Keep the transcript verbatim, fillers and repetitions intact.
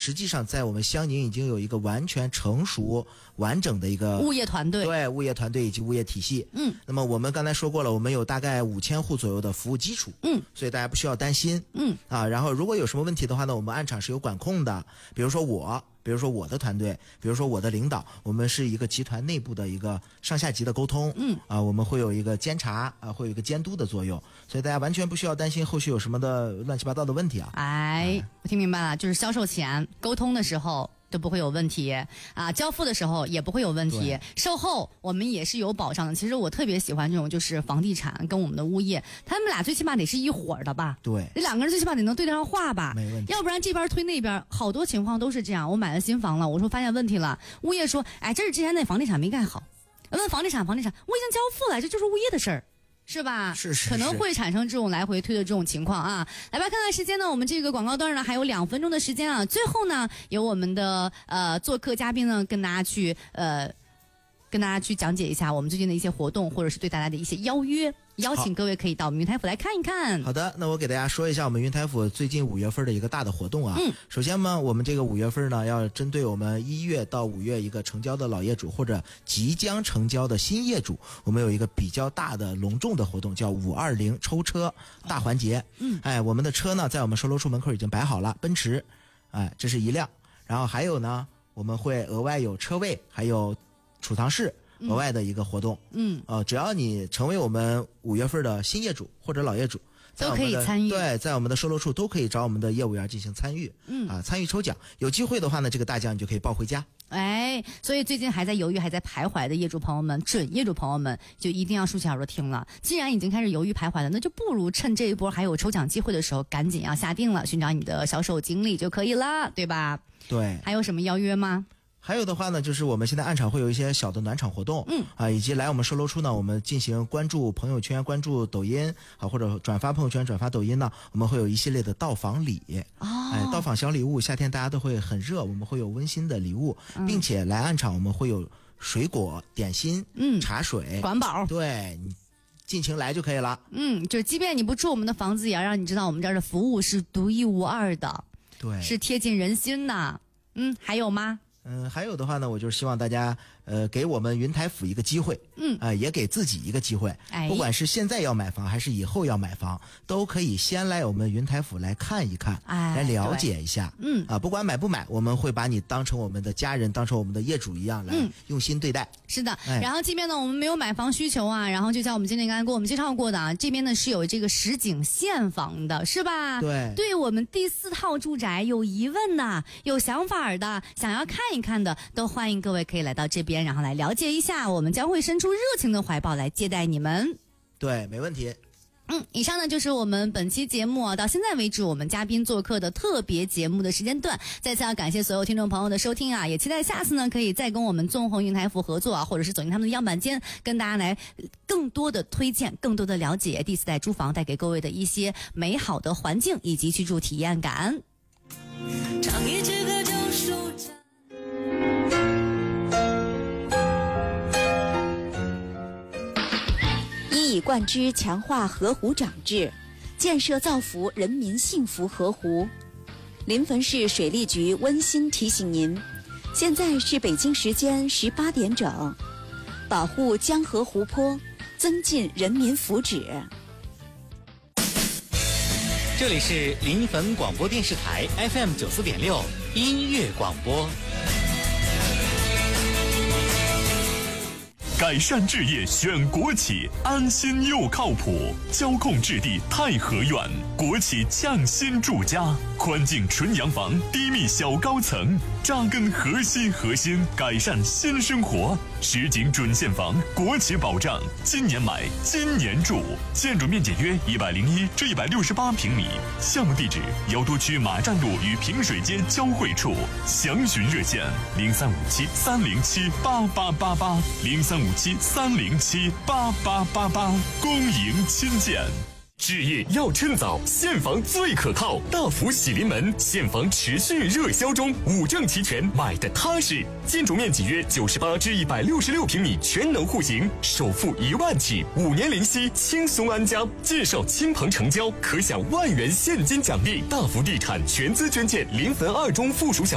实际上在我们湘宁已经有一个完全成熟完整的一个物业团队， 对物业团队以及物业体系。嗯，那么我们刚才说过了，我们有大概五千户左右的服务基础。嗯，所以大家不需要担心。嗯，啊，然后如果有什么问题的话呢，我们暗场是有管控的，比如说我。比如说我的团队，比如说我的领导，我们是一个集团内部的一个上下级的沟通，嗯啊，我们会有一个监察啊，会有一个监督的作用，所以大家完全不需要担心后续有什么的乱七八糟的问题啊。 哎，我听明白了，就是销售前沟通的时候都不会有问题啊，交付的时候也不会有问题，售后我们也是有保障的。其实我特别喜欢这种，就是房地产跟我们的物业，他们俩最起码得是一伙儿的吧？对，这两个人最起码得能对得上话吧？没问题，要不然这边推那边，好多情况都是这样。我买了新房了，我说发现问题了，物业说，哎，这是之前那房地产没盖好。问房地产，房地产我已经交付了，这就是物业的事儿。是吧？是是是，可能会产生这种来回推的这种情况啊。来吧，看看时间呢，我们这个广告段呢还有两分钟的时间啊。最后呢，由我们的呃做客嘉宾呢跟大家去呃跟大家去讲解一下我们最近的一些活动，或者是对大家的一些邀约。邀请各位可以到我们云台府来看一看。好的，那我给大家说一下我们云台府最近五月份的一个大的活动啊。嗯，首先呢，我们这个五月份呢，要针对我们一月到五月一个成交的老业主或者即将成交的新业主，我们有一个比较大的隆重的活动，叫五二零抽车大环节。嗯，哎，我们的车呢，在我们售楼处门口已经摆好了，奔驰，哎，这是一辆，然后还有呢，我们会额外有车位，还有储藏室。额外的一个活动，嗯，呃，只要你成为我们五月份的新业主或者老业主，都可以参与。对，在我们的售楼处都可以找我们的业务员进行参与，嗯，啊，参与抽奖，有机会的话呢，这个大奖你就可以抱回家。哎，所以最近还在犹豫、还在徘徊的业主朋友们、准业主朋友们，就一定要竖起耳朵听了。既然已经开始犹豫徘徊了，那就不如趁这一波还有抽奖机会的时候，赶紧要下定了，寻找你的销售经理就可以了，对吧？对。还有什么邀约吗？还有的话呢，就是我们现在暗场会有一些小的暖场活动，嗯啊，以及来我们售楼处呢，我们进行关注朋友圈、关注抖音啊，或者转发朋友圈、转发抖音呢，我们会有一系列的到访礼，哦，哎，到访小礼物，夏天大家都会很热，我们会有温馨的礼物，嗯、并且来暗场我们会有水果、点心、嗯，茶水、管饱，对，你尽情来就可以了。嗯，就即便你不住我们的房子，也要让你知道我们这儿的服务是独一无二的，对，是贴近人心的。嗯，还有吗？嗯，还有的话呢，我就是希望大家呃给我们云台府一个机会，嗯啊、呃，也给自己一个机会，哎，不管是现在要买房还是以后要买房，都可以先来我们云台府来看一看，哎，来了解一下，嗯啊，不管买不买，我们会把你当成我们的家人，当成我们的业主一样来用心对待。嗯、是的，哎、然后这边呢，我们没有买房需求啊，然后就像我们今天刚才给我们介绍过的啊，这边呢是有这个实景现房的，是吧？对，对我们第四套住宅有疑问的、有想法的，想要看一看的，都欢迎各位可以来到这边，然后来了解一下，我们将会伸出热情的怀抱来接待你们。对，没问题。嗯，以上呢就是我们本期节目啊，到现在为止我们嘉宾做客的特别节目的时间段。再次要感谢所有听众朋友的收听啊，也期待下次呢可以再跟我们纵横云台府合作啊，或者是走进他们的样板间，跟大家来更多的推荐、更多的了解第四代租房带给各位的一些美好的环境以及居住体验感。唱一支歌就舒展。一以贯之强化河湖长治，建设造福人民幸福河湖。临汾市水利局温馨提醒您，现在是北京时间十八点整，保护江河湖泊，增进人民福祉。这里是临汾广播电视台 F M 九四点六音乐广播。改善置业选国企，安心又靠谱。交控置地太和苑，国企匠心住家，宽境纯洋房，低密小高层，扎根核心核心，改善新生活。实景准现房，国企保障，今年买，今年住。建筑面积约一百零一至一百六十八平米。项目地址：瑶都区马站路与平水街交汇处。详询热线：零三五七三零七八八八八零三五七三零七八八八八。恭迎亲见。置业要趁早，现房最可靠。大福喜临门，现房持续热销中，五证齐全，买的踏实。建筑面积约九十八至一百六十六平米，全能户型，首付一万起，五年零息，轻松安家。介绍亲朋成交，可享万元现金奖励。大福地产全资捐建临汾二中附属小